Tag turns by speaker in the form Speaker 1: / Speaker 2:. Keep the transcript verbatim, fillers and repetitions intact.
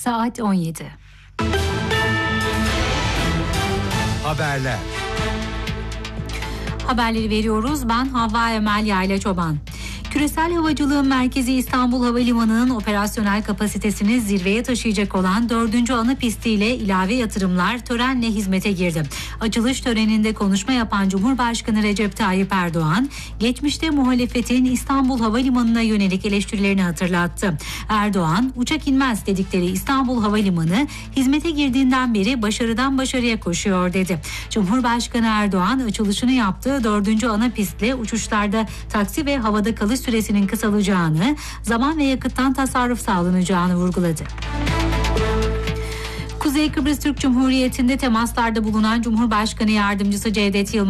Speaker 1: Saat on yedi.
Speaker 2: Haberler.
Speaker 1: Haberleri veriyoruz. Ben Havva Emel Yayla Çoban. Küresel havacılığın merkezi İstanbul Havalimanı'nın operasyonel kapasitesini zirveye taşıyacak olan dördüncü ana pistiyle ilave yatırımlar törenle hizmete girdi. Açılış töreninde konuşma yapan Cumhurbaşkanı Recep Tayyip Erdoğan, geçmişte muhalefetin İstanbul Havalimanı'na yönelik eleştirilerini hatırlattı. Erdoğan, uçak inmez dedikleri İstanbul Havalimanı hizmete girdiğinden beri başarıdan başarıya koşuyor dedi. Cumhurbaşkanı Erdoğan açılışını yaptığı dördüncü ana pistle uçuşlarda taksi ve havada kalış süresinin kısalacağını, zaman ve yakıttan tasarruf sağlanacağını vurguladı. Kuzey Kıbrıs Türk Cumhuriyeti'nde temaslarda bulunan Cumhurbaşkanı Yardımcısı Cevdet Yılmaz